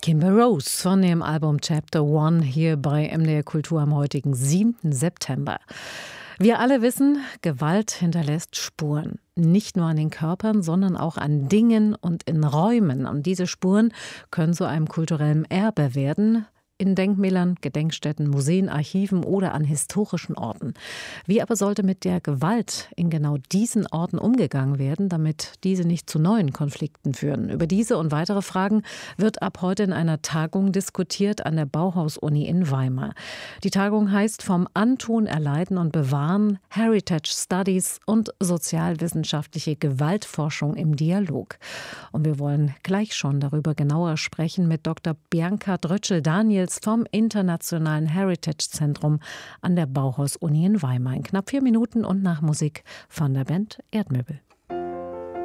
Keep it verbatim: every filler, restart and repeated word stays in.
Kimber Rose von dem Album Chapter One hier bei M D R Kultur am heutigen siebten September. Wir alle wissen, Gewalt hinterlässt Spuren. Nicht nur an den Körpern, sondern auch an Dingen und in Räumen. Und diese Spuren können zu einem kulturellen Erbe werden. In Denkmälern, Gedenkstätten, Museen, Archiven oder an historischen Orten. Wie aber sollte mit der Gewalt in genau diesen Orten umgegangen werden, damit diese nicht zu neuen Konflikten führen? Über diese und weitere Fragen wird ab heute in einer Tagung diskutiert an der Bauhaus-Uni in Weimar. Die Tagung heißt Vom Antun, Erleiden und Bewahren, Heritage Studies und sozialwissenschaftliche Gewaltforschung im Dialog. Und wir wollen gleich schon darüber genauer sprechen mit Doktor Bianca Drötschel-Daniels vom Internationalen Heritage Zentrum an der Bauhaus-Uni in Weimar. In knapp vier Minuten und nach Musik von der Band Erdmöbel.